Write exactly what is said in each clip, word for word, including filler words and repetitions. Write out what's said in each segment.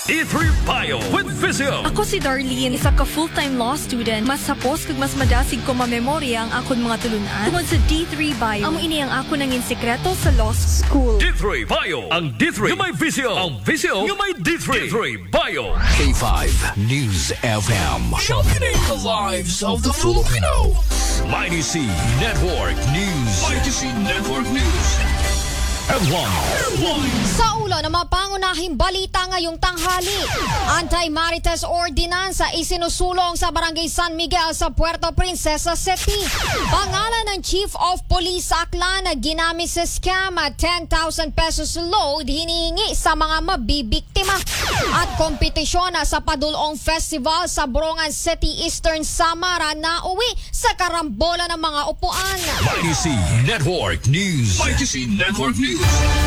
D three Bio with Visio. Ako si Darlene, isa ka full-time law student. Mas sapos kag mas madasig ko mamemorya ang akon mga tulunan tungod sa D three Bio. Amo ini ang ako nangin sekreto sa law school. D three Bio. Ang D three nga may Visio. Ang Visio nga may D three. D three Bio. K five News F M. Championing the lives of the Filipino. Mighty C Network News. Mighty C Network News. M one. Sa ulo ng mga pangunahing balita ngayong tanghali, anti-marites ordinansa isinusulong sa Barangay San Miguel sa Puerto Princesa City. Pangalan ng Chief of Police Aklan na ginamit sa scam at ten thousand pesos load hinihingi sa mga mabibiktima. At kompetisyon sa Padulong Festival sa Borongan City, Eastern Samara na uwi sa karambola ng mga upuan. Mighty C Network News. Mighty C Network News.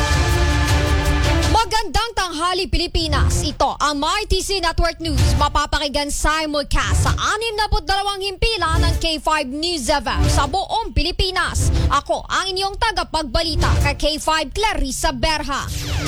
Magandang tanghali Pilipinas. Ito ang Mighty C Network News. Mapapakinggan simulcast sa anim na dalawang himpilan ng K five News F M sa buong Pilipinas. Ako ang inyong tagapagbalita kay K five Clarissa Berha.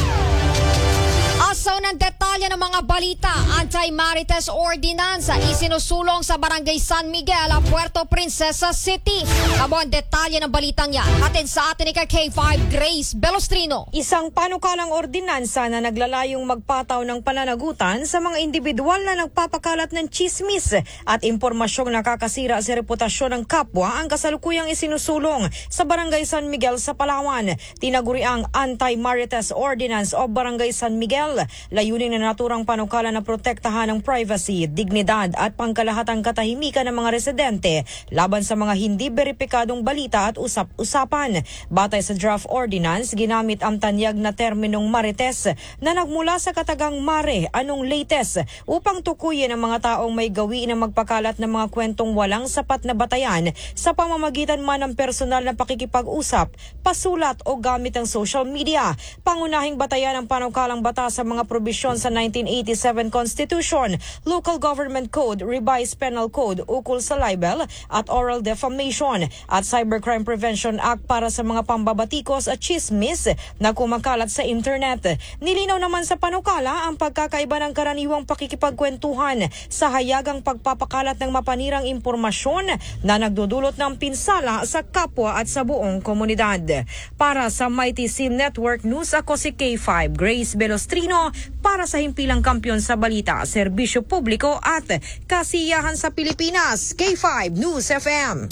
Asaw ng detalye ng mga balita, anti-marites ordinansa isinusulong sa Barangay San Miguel, Puerto Princesa City. Kamo ang detalye ng balitang yan. Hatid sa atin ni K five Grace Belostrino. Isang panukalang ordinansa na naglalayong magpataw ng pananagutan sa mga individual na nagpapakalat ng chismis at impormasyong nakakasira sa reputasyon ng kapwa ang kasalukuyang isinusulong sa Barangay San Miguel sa Palawan. Tinaguri ang Anti-Marites Ordinance of Barangay San Miguel. Layunin na naturang panukala na protektahan ang privacy, dignidad at pangkalahatang katahimikan ng mga residente laban sa mga hindi beripikadong balita at usap-usapan. Batay sa draft ordinance, ginamit ang tanyag na terminong marites na nagmula sa katagang mare, anong latest, upang tukuyin ang mga taong may gawi na magpakalat ng mga kwentong walang sapat na batayan sa pamamagitan man ng personal na pakikipag-usap, pasulat o gamit ng social media. Pangunahing batayan ang panukalang batas sa mga probisyon sa nineteen eighty-seven Constitution, Local Government Code, Revised Penal Code ukol sa libel at oral defamation at Cybercrime Prevention Act para sa mga pambabatikos at chismis na kumakalat sa internet. Nilinaw naman sa panukala ang pagkakaiba ng karaniwang pakikipagkwentuhan sa hayagang pagpapakalat ng mapanirang impormasyon na nagdudulot ng pinsala sa kapwa at sa buong komunidad. Para sa Mighty C Network News, ako si K five Grace Belostrino para sa himpilang kampyon sa balita, serbisyo publiko at kasiyahan sa Pilipinas. K five News F M.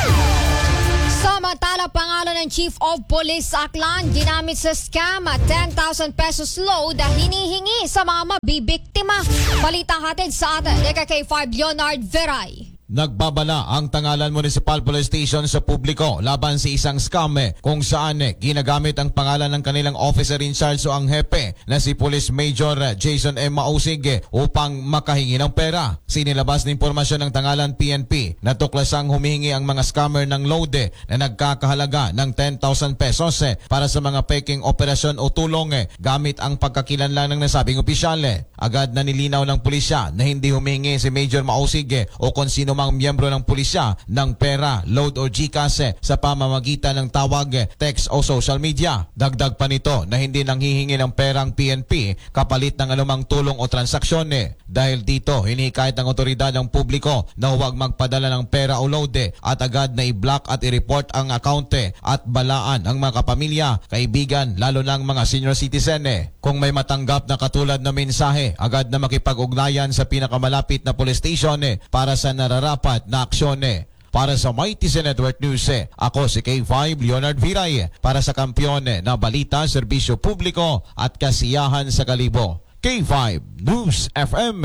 Samantala, pangalan ng Chief of Police Aklan ginamit sa scam at ten thousand pesos load na hinihingi sa mga mabibiktima. Balita hatid sa atin ni K five Leonard Veray. Nagbabala ang Tangalan Municipal Police Station sa publiko laban sa isang scam kung saan ginagamit ang pangalan ng kanilang officer in charge o ang hepe na si Police Major Jason M. Mausig upang makahingi ng pera. Sinilabas na impormasyon ng Tangalan P N P na tuklasang humihingi ang mga scammer ng load na nagkakahalaga ng ten thousand pesos para sa mga peking operasyon o tulong gamit ang pagkakilanlan ng nasabing opisyal. Agad na nilinaw ng pulisya na hindi humihingi si Major Mausig o kung sino mang miyembro ng pulisya ng pera, load o GCash sa pamamagitan ng tawag, text o social media. Dagdag pa nito na hindi nanghihingi ng perang P N P kapalit ng anumang tulong o transaksyon. Dahil dito, hinihikayat ng otoridad ng publiko na huwag magpadala ng pera o load at agad na i-block at i-report ang account at balaan ang mga kapamilya, kaibigan, lalo ng mga senior citizen. Kung may matanggap na katulad na mensahe, agad na makipag-ugnayan sa pinakamalapit na police station para sa nararapat na aksyon. Para sa Mighty C Network News, ako si K five Leonard Viray para sa kampyon na balita, serbisyo publiko at kasiyahan sa kalibo. K five News F M.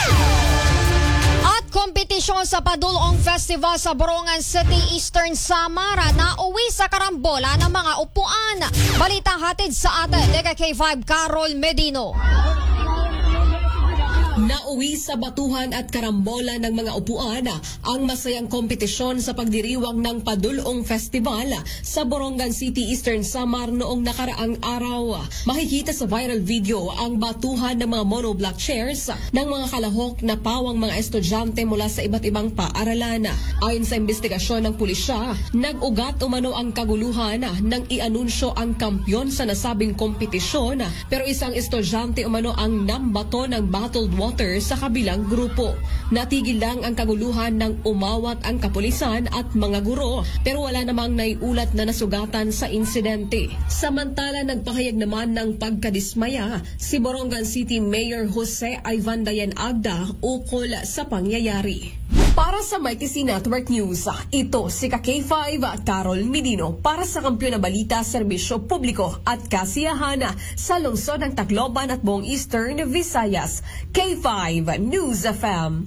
At kompetisyon sa Padulong Festival sa Borongan City, Eastern Samara na uwi sa karambola ng mga upuan. Balita hatid sa atin ni K five Carol Medino. Nauwi sa batuhan at karambola ng mga upuan ang masayang kompetisyon sa pagdiriwang ng Padulong Festival sa Borongan City, Eastern Samar noong nakaraang araw. Makikita sa viral video ang batuhan ng mga monoblock chairs ng mga kalahok na pawang mga estudyante mula sa iba't ibang paaralan. Ayon sa investigasyon ng pulisya, nag-ugat umano ang kaguluhan nang i-anunsyo ang kampyon sa nasabing kompetisyon, pero isang estudyante umano ang nambato ng bottled water sa kabilang grupo. Natigil lang ang kaguluhan nang umawat ang kapulisan at mga guro, pero wala namang naiulat na nasugatan sa insidente. Samantala, nagpahayag naman ng pagkadismaya si Borongan City Mayor Jose Ivan Dayan Agda ukol sa pangyayari. Para sa Mighty C Network News, ito si K five Carol Medino para sa Kampiyon na Balita, Serbisyo Publiko at Kasiyahan sa lungsod ng Tacloban at buong Eastern Visayas. K five News F M.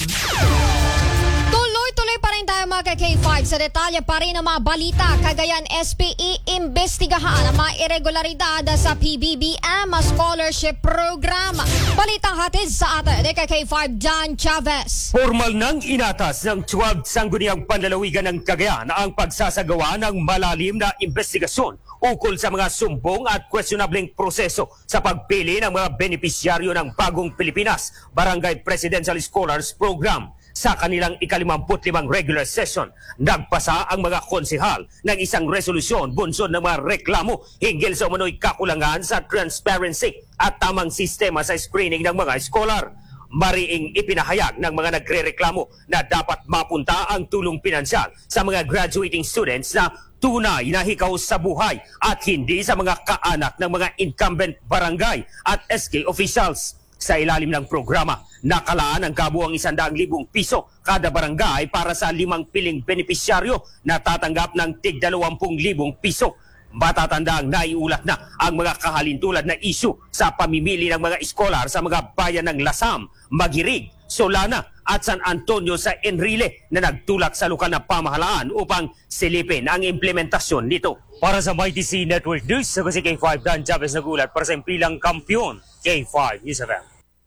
Tuloy-tuloy pa rin tayo mga K five sa detalye pa rin ng mga balita. Cagayan S P E imbestigahan ang mga irregularidad sa P B B M Scholarship Program. Balitang hatid sa atin ni K five Dan Chavez. Formal nang inatas ng twelfth Sangguniang Panlalawigan ng Cagayan ang pagsasagawa ng malalim na investigasyon ukol sa mga sumbong at questionableng proseso sa pagpili ng mga benepisyaryo ng Bagong Pilipinas Barangay Presidential Scholars Program. Sa kanilang ikalimamput limang regular session, nagpasa ang mga konsehal ng isang resolusyon bunsod ng mga reklamo hinggil sa umano'y kakulangan sa transparency at tamang sistema sa screening ng mga scholar. Mariing ipinahayag ng mga nagre-reklamo na dapat mapunta ang tulong pinansyal sa mga graduating students na tunay na hikaw sa buhay at hindi sa mga kaanak ng mga incumbent barangay at S K officials. Sa ilalim ng programa, nakalaan ang kabuang isandaang libong piso kada barangay para sa limang piling benepisyaryo na tatanggap ng tig dalawampung libong piso. Matatandang naiulat na ang mga kahalintulad na isyu sa pamimili ng mga eskolar sa mga bayan ng Lasam, Magirig, Solana at San Antonio sa Enrile na nagtulak sa lokal na pamahalaan upang silipin ang implementasyon nito. Para sa Mighty C Network News, ako si K five Dan Chavez nagulat para sa impilang kampiyon. K five News F M.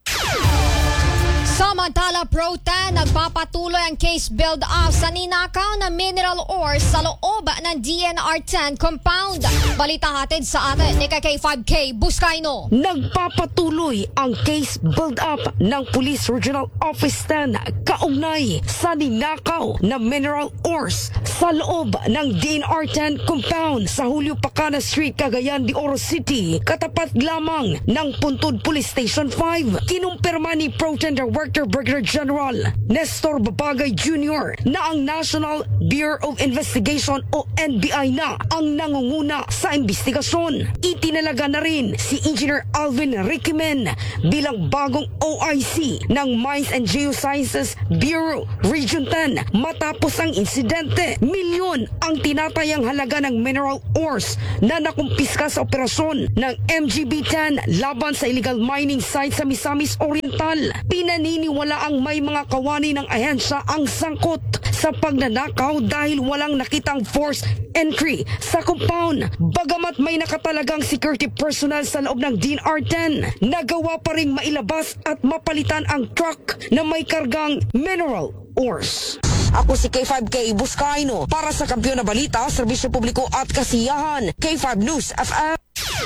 Samantala, Pro ten, nagpapatuloy ang case build-up sa ninakaw na mineral ore sa loob ng D N R ten compound. Balita hatid sa atin ni K five K Buscaino. Nagpapatuloy ang case build-up ng Police Regional Office ten kaugnay sa ninakaw na mineral ores sa loob ng D N R ten compound sa Julio Pacana Street, Cagayan de Oro City, katapat lamang ng Puntod Police Station five. Kinumpirma ni Pro ten Director Brigadier General Nestor Babagay Junior na ang National Bureau of Investigation o N B I na ang nangunguna sa investigasyon. Itinalaga na rin si Engineer Alvin Riquimen bilang bagong O I C ng Mines and Geosciences Bureau Region ten matapos ang insidente. Milyon ang tinatayang halaga ng mineral ores na nakumpiska sa operasyon ng M G B ten laban sa illegal mining site sa Misamis Oriental. Pinaniniwala ang may mga kawani ng ahensya ang sangkot sa pagnanakaw dahil walang nakitang forced entry sa compound. Bagamat may nakatalagang security personnel sa loob ng D N R ten, nagawa pa ring mailabas at mapalitan ang truck na may kargang mineral ores. Ako si K five K Buscaino para sa Kampiyon na Balita, Serbisyo Publiko at Kasiyahan. K five News F M.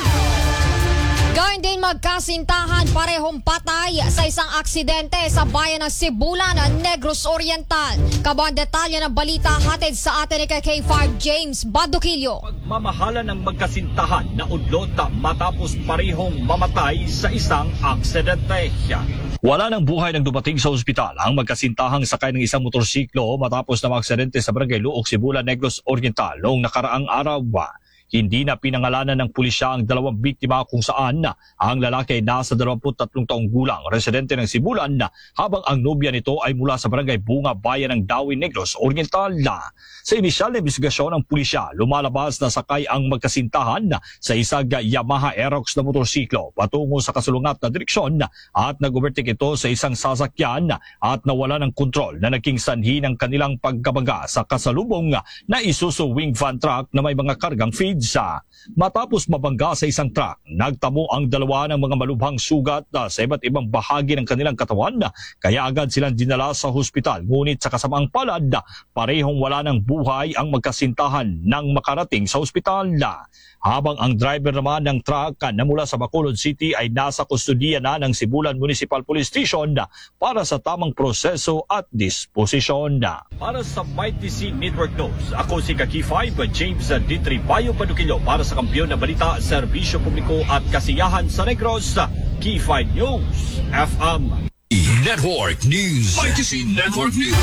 Gayun din magkasintahan parehong patay sa isang aksidente sa bayan ng Sibulan, Negros Oriental. Kabuang detalye ng balita hatid sa atin ni K five James Badukilyo. Pagmamahala ng magkasintahan na udlot matapos parehong mamatay sa isang aksidente. Wala ng buhay nang dumating sa ospital ang magkasintahang sakay ng isang motorsiklo matapos na maaksidente sa Barangay Luok, Sibulan, Negros Oriental noong nakaraang araw. Hindi na pinangalanan ng pulisya ang dalawang biktima kung saan na ang lalaki ay nasa dalawampu't tatlong taong gulang, residente ng Sibulan, na habang ang nobya nito ay mula sa Barangay Bunga, bayan ng Dawi, Negros Oriental. Sa inisyal na investigasyon ng pulisya, lumalabas na sakay ang magkasintahan sa isang Yamaha Aerox na motorsiklo patungo sa kasulungat na direksyon at nag-overtake ito sa isang sasakyan at nawala ng kontrol na naging sanhi ng kanilang pagkabaga sa kasalubong na Isuzu Wing Van truck na may mga kargang feed. EDSA. Matapos mabangga sa isang truck, nagtamo ang dalawa ng mga malubhang sugat na sa iba't ibang bahagi ng kanilang katawan, kaya agad silang dinala sa hospital. Ngunit sa kasamaang palad, parehong wala ng buhay ang magkasintahan nang makarating sa hospital. Habang ang driver naman ng truck na mula sa Bacolod City ay nasa kustodiya na ng Sibulan Municipal Police Station para sa tamang proseso at disposisyon. Para sa Mighty C Network News, ako si Kaki five, James D three Bayo Padukillo para sa Kampiyon na Balita, Serbisyo Publiko at Kasiyahan sa Negros, Key five News F M. Network News. Mighty C Network News.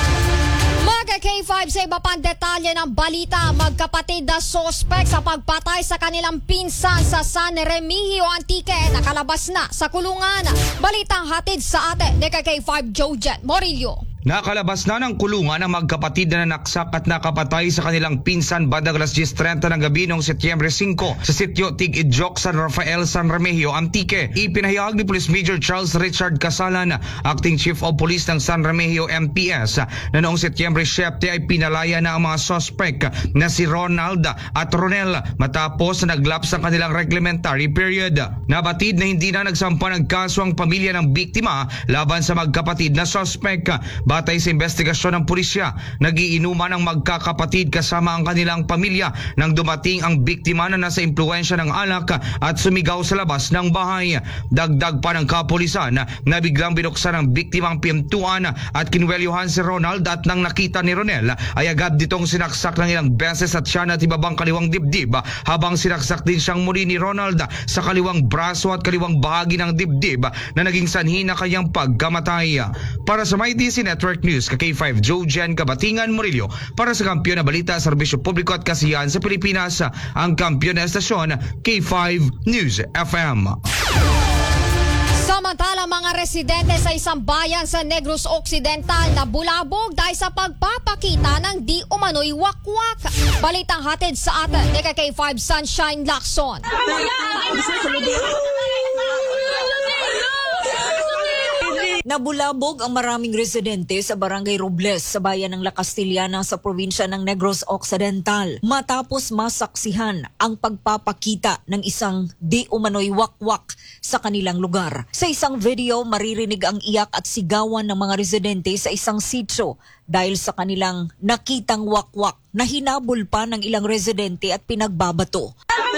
Mga K five sa iba pang detalye ng balita, magkapatid na sospek sa pagpatay sa kanilang pinsan sa San Remigio Antique nakalabas na sa kulungan. Balitang hatid sa atin ni K five Jojen Morillo. Nakalabas na ng kulungan ang magkapatid na nanaksak at nakapatay sa kanilang pinsan bandang alas diyes trenta ng gabi noong Setyembre singko sa sitio Tig-Idjok, San Rafael, San Remigio Antique. Ipinahayag ni Police Major Charles Richard Casalan, Acting Chief of Police ng San Remigio M P S, na noong Setyembre siyete ay pinalaya na ang mga suspect na si Ronald at Ronel matapos na naglaps ang kanilang reglementary period. Nabatid na hindi na nagsampa ng kaso ang pamilya ng biktima laban sa magkapatid na suspect. Batay sa investigasyon ng pulisya, nagiinuman ang magkakapatid kasama ang kanilang pamilya nang dumating ang biktima na nasa impluwensya ng alak at sumigaw sa labas ng bahay. Dagdag pa ng kapulisan na biglang binuksan ang biktimang pintuan at kinwelyuhan si Ronald at nang nakita ni Ronel ay agad ditong sinaksak ng ilang beses at siya na tibabang kaliwang dibdib habang sinaksak din siyang muli ni Ronald sa kaliwang braso at kaliwang bahagi ng dibdib na naging sanhi na kanyang pagkamatay. Para sa Mighty C Network News, K five Jojen Kabatingan Murillo para sa Kampiyon na Balita, Serbisyo Publiko at Kasiyahan sa Pilipinas, ang kampiyon na estasyon K five News F M. Samantala, mga residente sa isang bayan sa Negros Occidental na bulabog dahil sa pagpapakita ng di umano'y wakwak. Balitang hatid sa atin ni K five Sunshine Lacson. Nabulabog ang maraming residente sa Barangay Robles sa bayan ng La Castellana sa probinsya ng Negros Occidental matapos masaksihan ang pagpapakita ng isang di umano'y wakwak sa kanilang lugar. Sa isang video, maririnig ang iyak at sigawan ng mga residente sa isang sitio dahil sa kanilang nakitang wakwak na hinabol pa ng ilang residente at pinagbabato.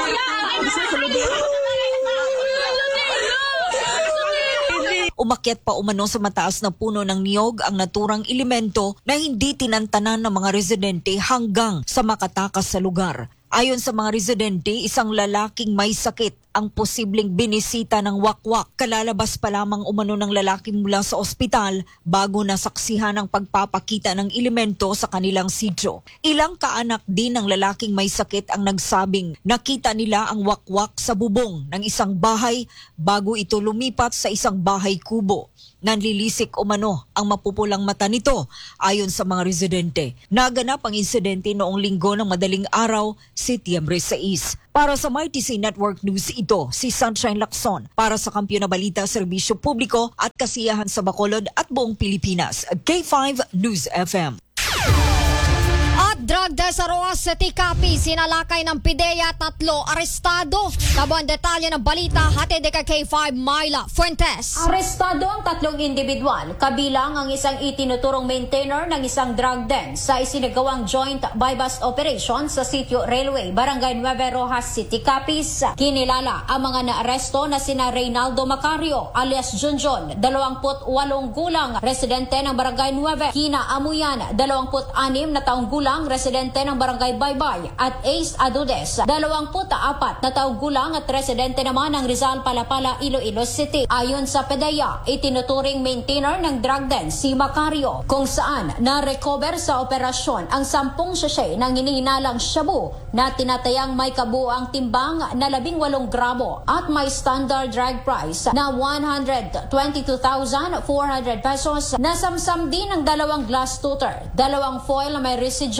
Umakyat pa umano sa mataas na puno ng niyog ang naturang elemento na hindi tinantanan ng mga residente hanggang sa makatakas sa lugar. Ayon sa mga residente, isang lalaking may sakit ang posibleng binisita ng wakwak. Kalalabas pa lamang umano ng lalaki mula sa ospital bago nasaksihan ang pagpapakita ng elemento sa kanilang sitio. Ilang kaanak din ng lalaking may sakit ang nagsabing nakita nila ang wakwak sa bubong ng isang bahay bago ito lumipat sa isang bahay kubo. Nanlilisik umano ang mapupulang mata nito ayon sa mga residente. Naganap ang insidente noong linggo ng madaling araw, Setyembre sais. Para sa Mighty C Network News, ito si Sunshine Lacson para sa Kampiyon na Balita, Serbisyo Publiko at Kasiyahan sa Bacolod at buong Pilipinas, K five News F M. At drug test sa Roas City, Capi, sinalakay ng PIDEA, tatlo arestado. Nabuang detalye ng balita, hatid ni K five Myla Fuentes. Arestado ang tatlong individual, kabilang ang isang itinuturong maintainer ng isang drug den sa isinagawang joint buy-bust operation sa Sitio Railway, Barangay Nueve Rojas City, Capiz. Kinilala ang mga naaresto na sina Reynaldo Macario alias Junjun, dalawampu't walong gulang, residente ng Barangay Nueve, Hina Amuyan, dalawampu't anim na taong gulang, residente ng Barangay Baybay, at Ace Adudes, dalawampu't apat na taong gulang at residente naman ng Rizal Palapala, Iloilo City. Ayon sa PIDEA, itinuturing maintainer ng drug den si Macario, kung saan na-recover sa operasyon ang sampung sachet ng hinihinalang shabu na tinatayang may kabuang timbang na labing walong gramo at may standard drug price na one hundred twenty-two thousand four hundred pesos. Nasamsam din ang dalawang glass tutor, dalawang foil na may residue ng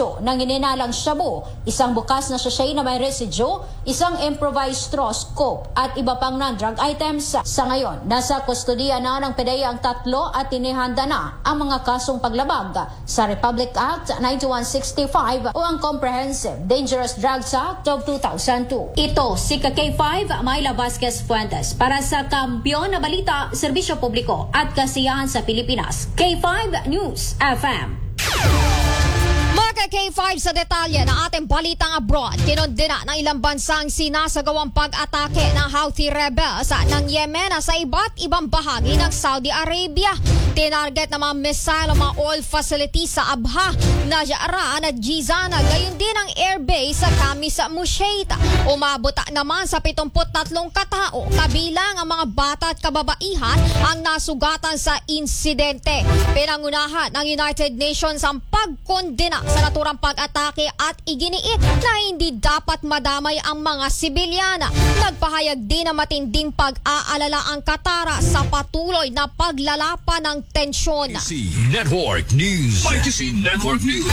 hininalang shabu, isang bukas na sachet na may residue, isang improvised straw scope at iba pang non-drug items. Sa ngayon, nasa kustodiya na ng P D E A ang tatlo at tinihanda na ang mga kasong paglabag sa Republic Act ninety-one sixty-five o ang Comprehensive Dangerous Drugs Act of two thousand two. Ito si K five, Myla Vasquez Fuentes para sa Kampiyon na Balita, Serbisyo Publiko at Kasiyahan sa Pilipinas. K five News F M. Mga K five sa detalye ng ating balitang abroad, kinondena ng ilang bansang sinasagawang pag-atake ng Houthi rebels ng Yemen sa iba't ibang bahagi ng Saudi Arabia. Tinarget ng mga missile ang mga oil facilities sa Abha, Najran at Jizan, gayon din ang airbase sa Kamis Musheit. Umabot naman sa pitungput tatlong katao, kabilang ang mga bata at kababaihan ang nasugatan sa insidente. Pinangunahan ng United Nations ang pagkondena sa naturang pag-atake at iginiit na hindi dapat madamay ang mga sibilyana. Nagpahayag din na matinding pag-aalala ang Qatar sa patuloy na paglalapan ng tensyon. Y T Network News. Y T C Network News.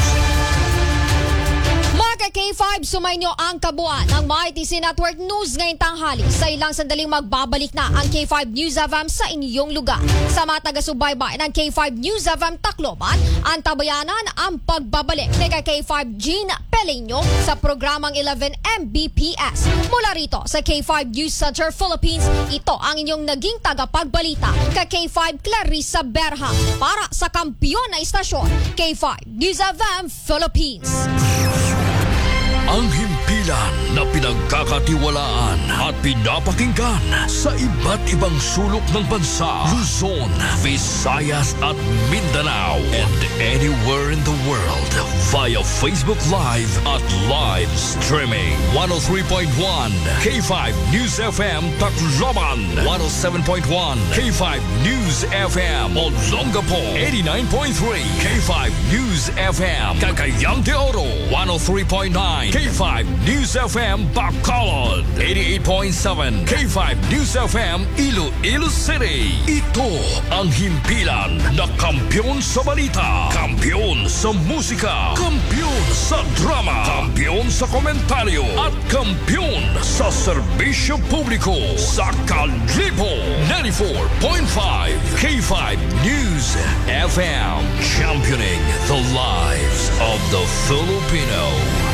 Mga K five, sumainyo ang kabuuan ng Y T C Network News ngayong tanghali. Sa ilang sandaling magbabalik na ang K five News F M sa inyong lugar. Sa mga taga-subaybay ng K five News F M Tacloban, ang tabayanan ang pagbabalik ni K five Jean Peleño sa programang eleven M B P S. Mula rito sa K five News Center Philippines, ito ang inyong naging tagapagbalita, K five Clarissa Berha para sa kampiyon na istasyon, K five News F M Philippines. Ang himpilan na pinagkakatiwalaan at pinapakinggan sa iba't ibang sulok ng bansa, Luzon, Visayas at Mindanao, and anywhere in the world via Facebook Live at live streaming. one oh three point one K five News F M Tacloban, one oh seven point one K five News F M Olongapo, eighty-nine point three K five News F M Cagayan de Oro, one oh three point nine K five News F M Bacolod, eighty-eight point seven K five News F M Iloilo City. Ito ang himpilan na kampiyon sa balita, kampiyon sa musika, kampiyon sa drama, kampiyon sa komentaryo, at kampiyon sa serbisyo publiko sa Kalibo. ninety-four point five K five News F M, championing the lives of the Filipino.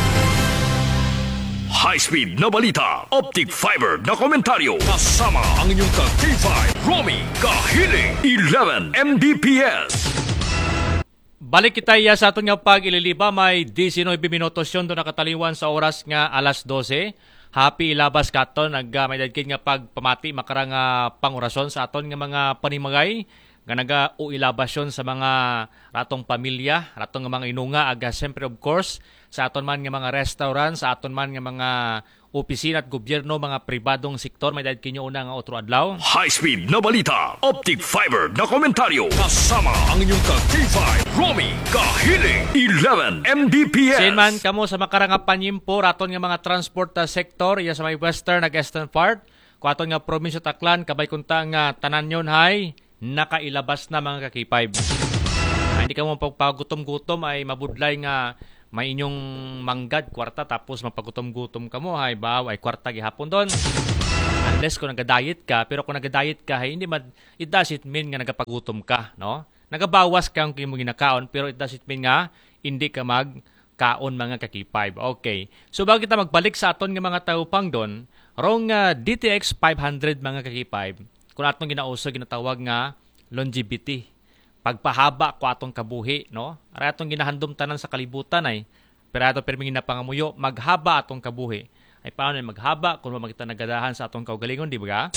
High-speed na balita, optic fiber na komentaryo, kasama ang inyong ka-K five, Romy Kahiling, eleven M B P S. Balik kita iya sa aton nga pag ililiba, may nineteen minutos yun doon nakataliwan sa oras nga alas dose. Happy ilabas katon, nag uh, may dadkid nga pagpamati makarang uh, pangurason sa aton nga mga panimagay nga naga-uilabas yun sa mga ratong pamilya, ratong nga mga inunga, aga siyempre of course, sa aton man nga mga restaurant, sa aton man nga mga opisina at gobyerno, mga pribadong sektor, may dahil kinyo una nga otro adlaw. High-speed na balita, optic fiber na komentaryo, kasama ang inyong ka-K five, Romy Kahiling, eleven M B P S. Sin man kamo sa makaranga panyimpo, raton nga mga transport uh, sector, iya sa may western ag eastern part, kuaton nga probinsya Taclan, kabay kunta nga tanan yon hay, nakailabas na mga ka-K five. Ay, hindi ka mo pagpagutom-gutom ay mabudlay nga may inyong manggad kwarta tapos mapagutom-gutom ka mo ay baw ay kwarta gihapon doon. Unless kung nag-diet ka, pero kung nag-diet ka ay hindi mad, it doesn't mean nga nagapagutom ka, no? Nagabawas ka ang kimo ginakaon pero it doesn't mean nga hindi ka magkaon mga ka-K five. Okay. So bago kita magbalik sa aton nga mga taupang doon, rong uh, D T X five hundred mga ka-K five. Kung atong ginauso ginatawag nga longevity, pagpahaba ko atong kabuhi, no? Ara atong ginahandom tanan sa kalibutan ay pero ato perming na pangamuyo maghaba atong kabuhi. Ay paano maghaba kung makita nagadahan sa atong kaugalingon, di ba?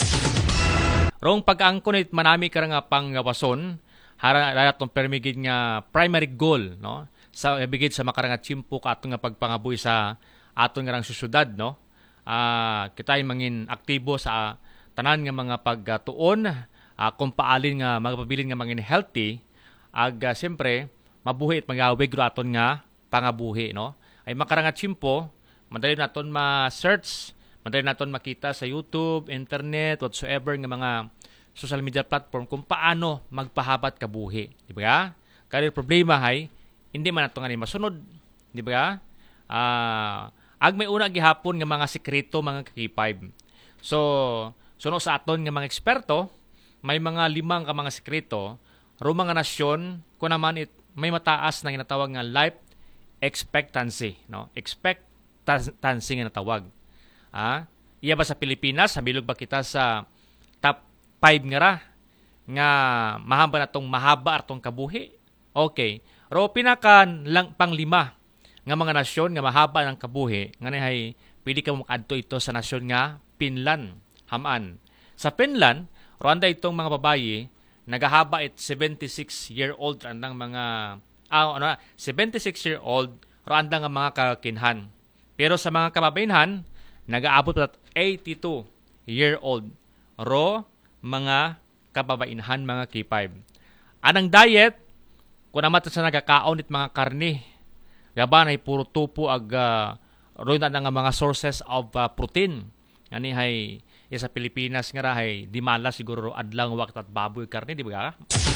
Rong pag-angkon manami ka nga pangwason, hara atong permigid nga primary goal, no? Sa bigid sa makaranga chimpo ka atong nga pagpangabuhi sa atong nga syudad, no? Ah, uh, kita ay mangin aktibo sa tanan nga mga pagtuon, uh, kung paalin nga magpabilin nga mangin healthy, ag uh, siyempre mabuhi at magawig aton nga pangabuhi, no? Ay makaranga chimpo, madali naton ma-search, madali naton makita sa YouTube, internet, whatsoever nga mga social media platform kung paano magpahabat kabuhi, di ba? Kaya problema hay hindi man nato nga ni masunod, di ba? Ah, ag may una gihapon nga mga sekreto mga kakipay. So, suno sa aton nga mga eksperto, may mga limang ka mga sekreto, ro mga nasyon, kung naman it, may mataas na ginatawag nga life expectancy, no? Expectancy nga natawag. Ah, iya ba sa Pilipinas, habilog ba kita sa top five nga ra nga mahaba na tong mahaba atong kabuhi? Okay. Ro pinaka lang panglima nga mga nasyon nga mahaba ng kabuhi, nga hay pwede ka makadto ito sa nasyon nga Finland, haman. Sa Finland, ro anda itong mga babayi nagahaba it seventy-six year old andang mga ah, ano, seventy-six year old ro andang nga mga kakinhan. Pero sa mga kababayenhan, nagaabot pa eighty-two year old ro mga kababainhan mga K five. Anang diet, kung naman sa nagkakaon it mga karne, gaban ay puro tupo ag uh, roy na nga mga sources of uh, protein. Ani hay ya sa Pilipinas nga ra hay di mala siguro adlang wakt at baboy karne, di ba?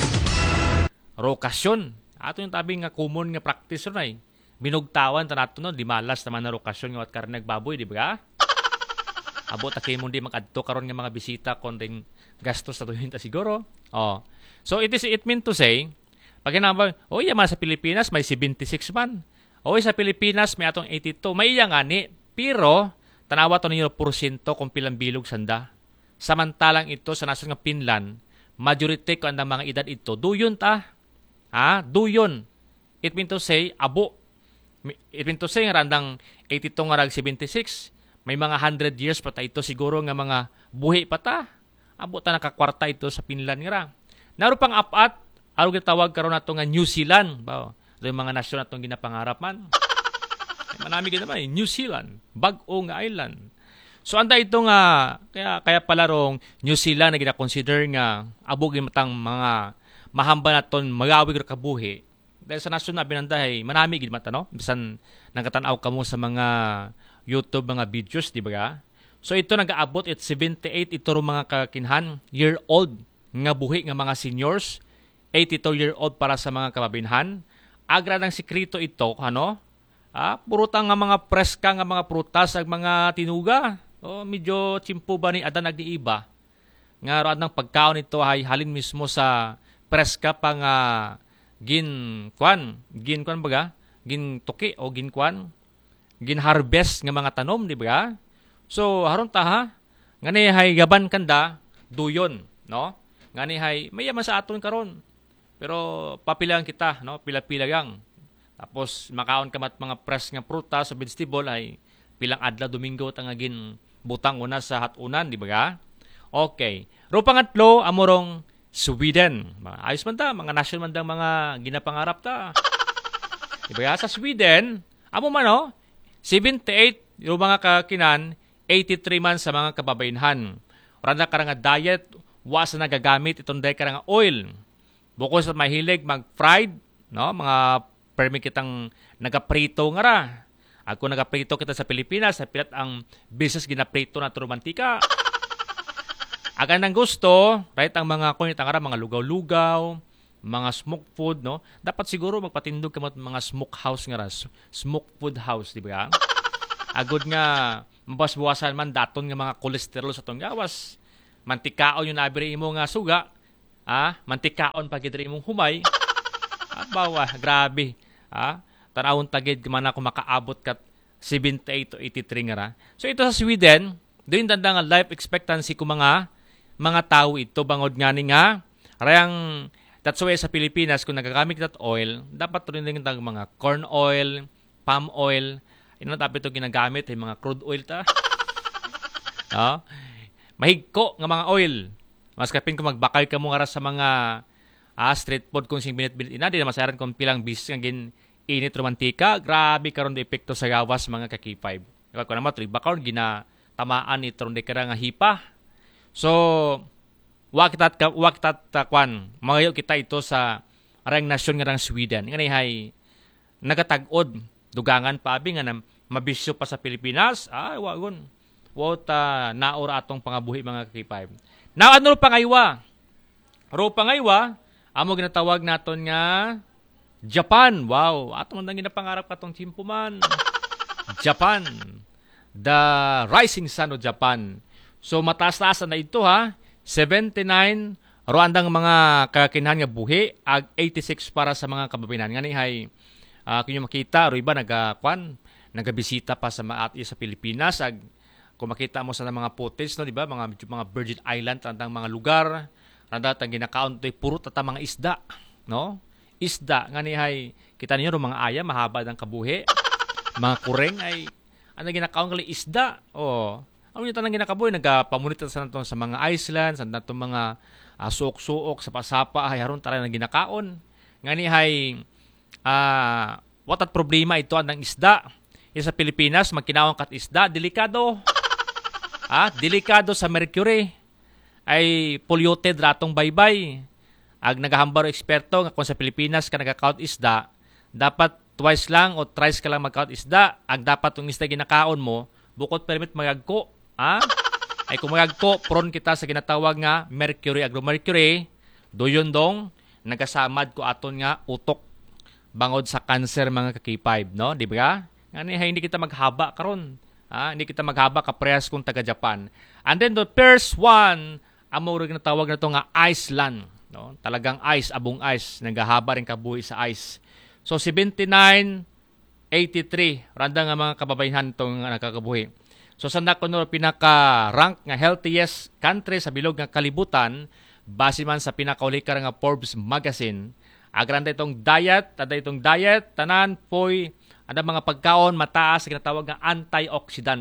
Rokasyon. Ato yung tabi nga common nga practice ron ay binugtawan tanato no di malas naman na rokasyon nga wat karne ag baboy, di ba? Abot ta kay mo di makadto karon nga mga bisita kon ding gastos sa tuwing ta siguro. Oh. So it is it mean to say, pag kinabang, oh iya man sa Pilipinas may seventy-six man. Oh sa Pilipinas may atong eighty-two. May iya nga ni, pero tanawa to ninyo porsyento kung pilang bilog sanda. Samantalang ito sa nasyon nga Finland, majority ko andang mga edad ito, duyon ta. Ha? Duyon. It mean to say, abo. It mean to say, nga randang eighty-two nga rag seventy-six. May mga one hundred years pa ta ito siguro nga mga buhi pa ta. Abo ta nakakwarta ito sa Finland nga ra. Naro pang apat, aro gitawag karon nato nga New Zealand. Ba, yung mga nasyon natong ginapangarap man. Manami gid naman, New Zealand, bag-o nga island. So anda ito nga kaya kaya pala rong New Zealand na gina-consider nga abog matang mga mahamba naton magawig ra kabuhi. Dahil sa nasyon na binandahay, manami gid mata no. Bisan nagatan-aw kamo sa mga YouTube mga videos, di ba? So ito nag-aabot it seventy-eight ito ro mga kakinhan year old nga buhi nga mga seniors, eighty-two year old para sa mga kababainhan. Agra ng sekreto ito, ano? Ah, purutang nga mga preska nga mga prutas ag mga tinuga. Oh, medyo chimpo ba ni adan nagdiiba. Nga road ng pagkaon ito ay halin mismo sa preska pa nga gin kwan, gin kwan baga, gin tuki o gin kwan, gin harvest nga mga tanom, di ba? So haron ta ha, ngani hay gaban kanda duyon, no? Ngani hay mayaman sa aton karon. Pero papilang kita, no? Pila-pila gang. Tapos makaon ka mat mga press nga prutas sa vegetable ay pilang adlaw Domingo tangagin butang una sa hatunan, di ba? Okay. Ro pangatlo amorong Sweden. Ayos man ta, mga national man dang mga ginapangarap ta. Di ba? Sa Sweden, amo man no, seventy-eight ro mga kakinan, eighty-three man sa mga kababainhan. Ora na karang diet, was na nagagamit itong day karang oil. Bukod sa mahilig mag-fried, no, mga permi kitang nagaprito nga ra. Ako nagaprito kita sa Pilipinas, sa pilat ang business ginaprito na romantika. Agan ng gusto, right, ang mga kunit ang ara, mga lugaw-lugaw, mga smoke food, no? Dapat siguro magpatindog ka mga smoke house nga ra, smoke food house, di ba? Agod nga, mabas-buwasan man daton nga mga kolesterol sa tong gawas. Mantikaon yung nabiri mo nga suga, ah, mantikaon pag idiri mong humay. Ah, bawa, grabe. Ah, tanawon tagid man ako makaabot kat seventy-eight to eighty-three nga ra. So ito sa Sweden, doon danda nga life expectancy ko mga mga tao ito bangod nga ni nga rayang that's why sa Pilipinas kung nagagamit kat oil, dapat rin din tag mga corn oil, palm oil, ino dapat ito ginagamit ay mga crude oil ta. No? Mahigko nga mga oil. Mas kapin kung magbakay ka mo nga ra sa mga ah, street food kung sing binit-binit ina, di na masayaran kung pilang bis nga gin init romantika, grabe karon de epekto sa gawas mga ka-K five. Kaya ko naman, triba karon gina tamaan ito ron de kara nga hipa. So, wakitat ka, wakitat kwan, magayo kita ito sa arang nasyon nga rang Sweden. Nga hay nagatag-od, dugangan pa abi nga na mabisyo pa sa Pilipinas. Ay, wagon. Wota naora atong pangabuhi mga ka-K five. Now, ano ro pangaywa? Ro pangaywa, amo ginatawag naton nga Japan. Wow, ato man nang ginapangarap katong chimpo man. Japan. The rising sun of Japan. So mataas-taas na ito ha. seventy-nine ro andang mga kakinhan nga buhi ag eighty-six para sa mga kababayan. Ngani hay uh, kunyo makita ro iba nagakwan, nagabisita pa sa maat sa Pilipinas ag kung makita mo sa mga footage no, di ba? Mga mga Virgin Island andang mga lugar, randa tang ginakaon toy puro tata mga isda, no? Isda ngani hay kita ninyo ro mga aya mahaba ang kabuhi. Mga kureng ay ano ginakaon kali isda. Oh. Ano yung tanang ginakaboy, nagapamunita sa nato sa mga islands, sa nato mga uh, suok-suok, sa pasapa, ay haron tara na ginakaon. Ngani hay, uh, what at problema ito ang isda. Yung sa Pilipinas, magkinawang kat isda, delikado. Ah, delikado sa mercury. Ay polluted ratong baybay. Ag nagahambaro eksperto nga kung sa Pilipinas ka nagakaut isda, dapat twice lang o thrice ka lang magkaut isda. Ag dapat yung isda ginakaon mo, bukod permit magagko. Ah? Ay kung magagko, prone kita sa ginatawag nga mercury, agromercury, doyon dong, nagasamad ko aton nga utok bangod sa cancer mga kakipayb, no? Di ba? Ngani hindi kita maghaba karon. Ah, hindi kita maghaba kaprehas kung taga Japan. And then the first one, amo rin natawag na to nga Iceland, no? Talagang ice, abong ice, nagahaba rin kabuhi sa ice. So seventy-nine eighty-three, randa nga mga kababayan tong nakakabuhi. So sa nakuno pinaka-rank nga healthiest country sa bilog nga kalibutan, base man sa pinakaulikar nga Forbes magazine, agranda itong diet, tada itong diet, tanan poy, ada mga pagkaon mataas sa ginatawag nga antioxidant.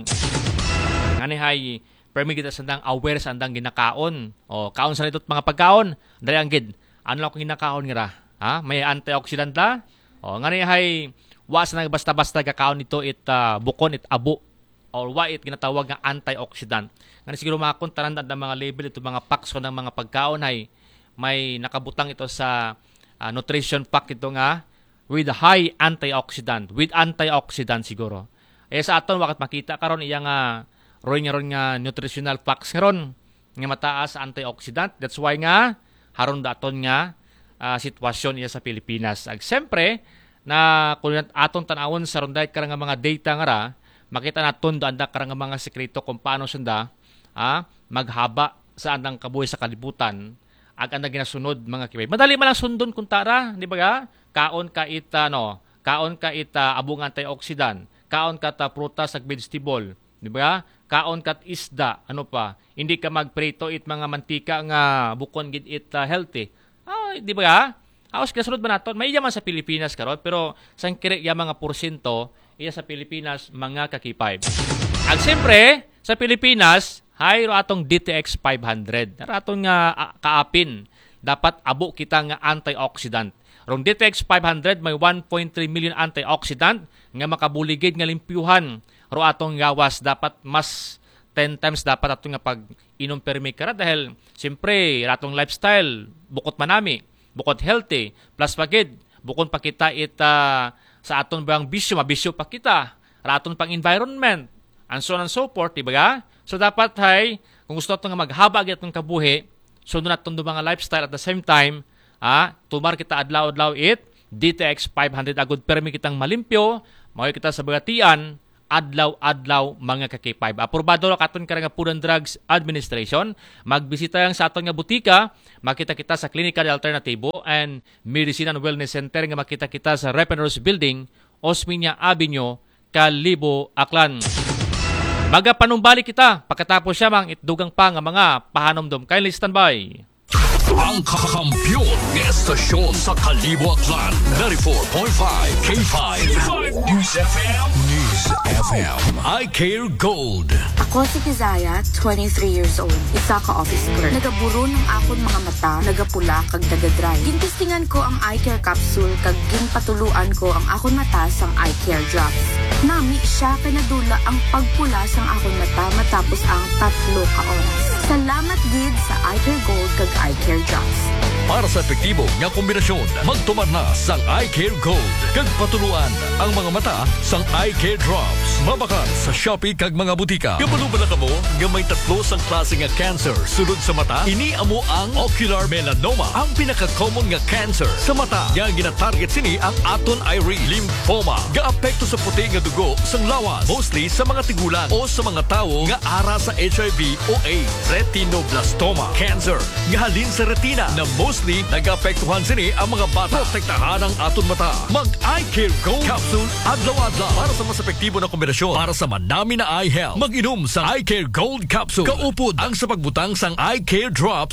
Ngani hay permi kita sandang aware sa andang ginakaon. O kaon sa nitot mga pagkaon, dali ang gid. Ano lang kung ginakaon nga ra? Ha? May antioxidant ta? O ngani hay wa sa nang basta-basta gakaon nito it uh, bukon it abo. Or wa it ginatawag nga antioxidant. Ngani siguro makontaran ang mga label ito mga packs ko ng mga pagkaon ay may nakabutang ito sa uh, nutrition pack ito nga with high antioxidant, with antioxidant siguro. Eh sa aton wakat makita karon iya nga roy nga ron nga nutritional packs karon nga mataas sa antioxidant. That's why nga haron daton nga uh, sitwasyon iya sa Pilipinas. Ag siyempre na kung aton tan-awon sa ronday karang nga mga data nga ra, makita naton do anda karang mga sekreto kung paano sunda ah, maghaba sa andang kabuhi sa kalibutan ag anda ginasunod mga kibay. Madali man lang sundon kun tara, di ba ga? Kaon ka ita no, kaon ka ita abong antioxidant, kaon ka ta prutas ag vegetable, di ba? Kaon ka isda, ano pa? Hindi ka magprito it mga mantika nga bukon gid it uh, healthy. Ah, di ba ga? Aos ginasunod ba naton? May yaman sa Pilipinas karon pero sang kire ya mga porsyento iya sa Pilipinas mga kakipay. Ang siyempre, sa Pilipinas, hay ro atong D T X five hundred. Atong nga uh, kaapin, dapat abo kita nga antioxidant. Rong D T X five hundred may one point three million antioxidant nga makabuligid nga limpyuhan. Ro atong gawas dapat mas ten times dapat atong nga pag inom permi kara dahil siyempre atong lifestyle bukod manami, bukod healthy, plus pagid bukod pa kita ita sa aton bang bisyo, mabisyo pa kita. Raton pang environment. And so on and so forth, diba ga? So dapat hay, kung gusto natin nga maghaba agad itong kabuhi, sunod natin itong mga lifestyle at the same time, ah, tumar kita adlaw-adlaw it, D T X five hundred agud permi kitang malimpyo, mahoy kita sa bagatian, adlaw-adlaw mga kakipay. Aprobado ra katon karang Food and Drugs Administration. Magbisita yang sa aton nga butika, makita kita sa Klinika de Alternativo and Medicine and Wellness Center nga makita kita sa Repeners Building, Osmeña Avenue, Kalibo, Aklan. Magapanumbali kita pagkatapos siya mang itdugang pa nga mga pahanomdom. Kindly standby. Ang kakampiyon ng estasyon sa Kalibo, Aklan, ninety-four point five K five News F M. News F M. I Care Gold. Ako si Kizaya, twenty-three years old. Isa ka office girl. Nagaburo ng akon mga mata, nagapula kag nagadry. Gintistingan ko ang eye care capsule kag ginpatuluan ko ang akon mata sang eye care drops. Nami siya kanadula ang pagpula sang akon mata matapos ang tatlo ka oras. Salamat gid sa eye care gold kag eye care drops. Para sa epektibo nga kombinasyon, magtumar na sang Eye Care Gold. Kag patuluan ang mga mata sang Eye Care Drops. Mabakan sa Shopee kag mga butika. Kabalo ba na kamo nga may tatlo sang klase nga cancer sulod sa mata? Ini amo ang ocular melanoma, ang pinaka-common nga cancer sa mata. Yang gina-target sini ang aton iris lymphoma. Gaapekto sa puti nga dugo sang lawas, mostly sa mga tigulang o sa mga tawo nga ara sa H I V o AIDS. Retinoblastoma cancer nga halin sa retina na mostly nag-apektuhan sini ang mga bata. Protektahan ang aton mata. Mag-Eye Care Gold Capsule adlaw-adlaw para sa mas epektibo na kombinasyon para sa manami na eye health. Mag-inom sa Eye Care Gold Capsule. Kaupod ang sa pagbutang sang Eye Care Drops